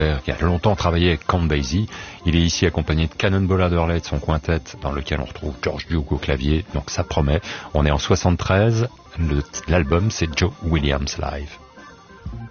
qui a longtemps travaillé avec Count Basie. Il est ici accompagné de Cannonball Adderley, de son quintet, dans lequel on retrouve George Duke au clavier, donc ça promet. On est en 73, l'album c'est Joe Williams Live.